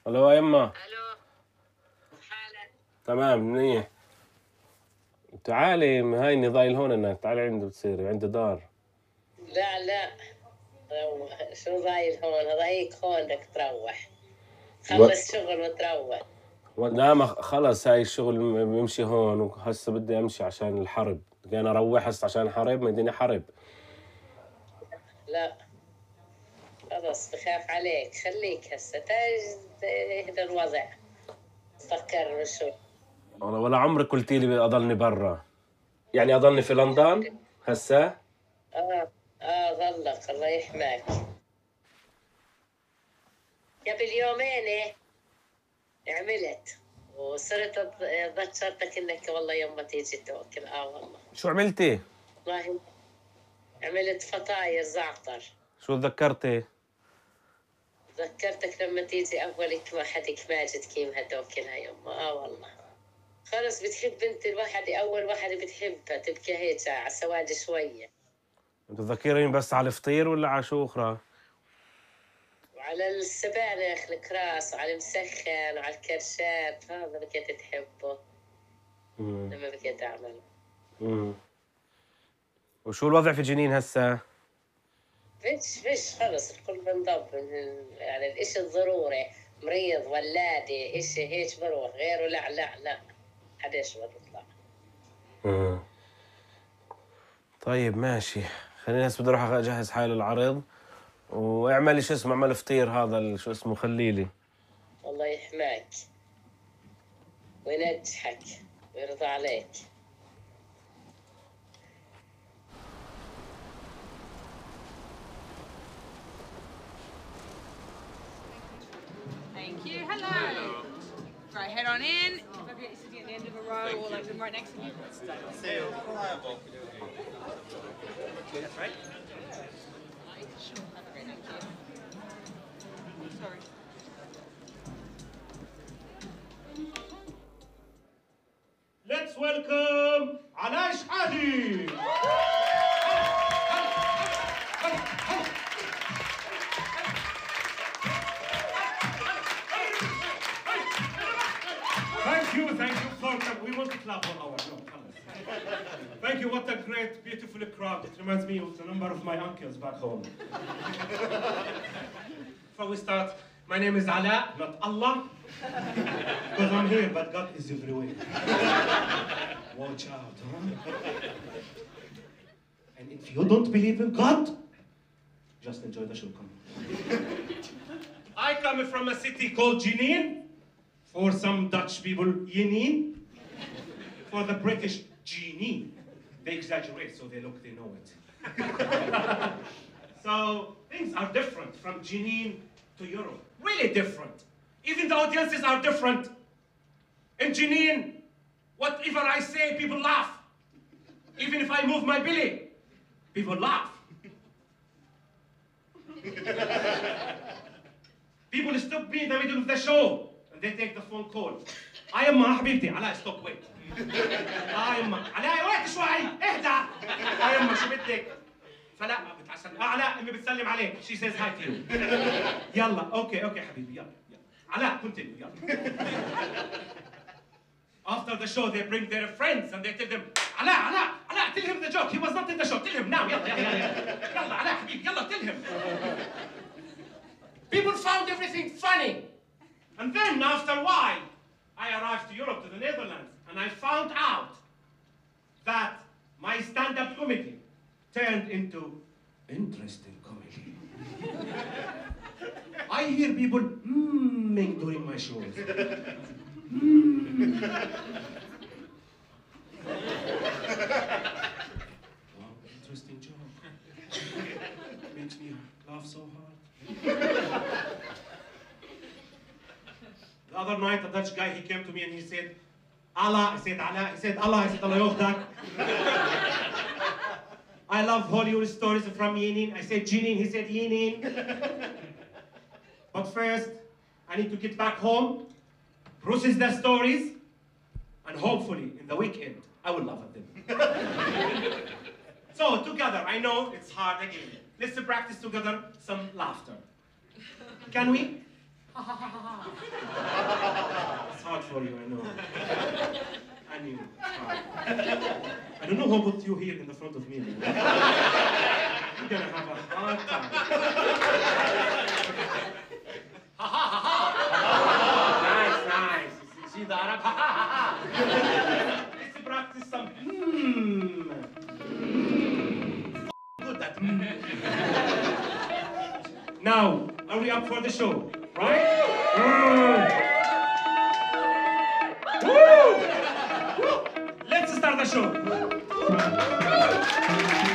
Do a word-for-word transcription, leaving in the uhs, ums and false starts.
الو يا يما. الو، كيف حالك؟ تمام منيح. تعالي هاي ضايل هون انك تعالي عندي بتصيري عندي دار. لا لا، روح. شو ضايل هون؟ هذا هيك هون بدك تروح، و... خلص شغل وتروح. و... لا ما خلص هاي الشغل م- بيمشي هون وهسه بدي امشي عشان الحرب، انا اروح هسه عشان حرب ما يديني حرب. لا خلص بخاف عليك، خليك هسه تاج يهدى الوضع، فكر شو. والله ولا عمرك قلتي لي اضلني برا، يعني اضلني في لندن هسه. اه اه ظلك الله يحماك. قبل يومين عملت وصرت ذكرتك انك والله يوم ما تيجي توكل. اه والله. شو عملتي؟ والله عملت فطاير زعتر. شو تذكرتي؟ ذكرتك لما تيجي أولك ما حدك ماجد كيم هدوك لها يوم. آه والله خلص بتحب بنت الواحد، أول واحد بتحبها تبكي هيك على سواد شوية. تذكرين بس على الفطير ولا على شو اخرى؟ وعلى السبانخ الكراس وعلى المسخن وعلى الكرشات، هذا بكيت تحبه مم. لما بكيت أعمله. مم. وشو الوضع في جنين هسه؟ فيش فيش خلص الكل بنضب، يعني الإشي الضروري، مريض ولادة إشي هيك بروح، غيره لا لا لا حداش بطلع. مم. طيب ماشي، خليني هسه بدي اروح اجهز حالي للعرض، واعملي شو اسمه، اعمل فطير هذا ال- شو اسمه خليلي. الله يحماك وينجحك ويرضى عليك. Thank you. Hello. Right, head on in. If I get you sitting at the end of a row or like right next to you. That's right. Sure. Okay, thank you. Sorry. Let's welcome علاء شحاتي. Thank you, thank you for that. We want to clap for our no, Thank you, what a great, beautiful crowd. It reminds me of the number of my uncles back home. Before we start, my name is Ala, not Allah. Because I'm here, but God is everywhere. Watch out, huh? And if you don't believe in God, just enjoy the show. Come. I come from a city called Jenin. For some Dutch people, Jenin. For the British, Jenin. They exaggerate, so they look, they know it. So things are different from Jenin to Europe. Really different. Even the audiences are different. In Jenin, whatever I say, people laugh. Even if I move my belly, people laugh. People stop me in the middle of the show and they take the phone call. I am ما حبيبتي علاء stop wait. I am علاء وقت شوي اهدى. I am شو بدك؟ فلا بتعسل علاء امي بتسلم عليك. She says hi to you. يلا اوكي اوكي حبيبي يلا يلا. علاء continue يلا. After the show they bring their friends and they tell them علاء علاء علاء tell him the joke. He was not in the show. Tell him now يلا يلا يلا. يلا علاء حبيبي يلا tell him. People found everything funny. And then, after a while, I arrived to Europe, to the Netherlands, and I found out that my stand-up comedy turned into interesting comedy. I hear people mmming during my shows. Mm. Wow, interesting joke. Makes me laugh so hard. The other night, a Dutch guy, he came to me and he said, Allah, I said, Allah, he said, Allah, I said, Allah يوفقك. I love Hollywood stories from Yenin. I said, Jenin, he said, Yenin. But first, I need to get back home, process the stories, and hopefully, in the weekend, I will laugh at them. So, together, I know it's hard again. Let's practice together some laughter. Can we? It's hard for you, I know. I knew. I don't know who put you here in the front of me. Man. You're gonna have a hard time. Nice, nice. You see the Arab? Let's practice some. Hmm. Good at. Now, are we up for the show? Right? Woo! Let's start the show.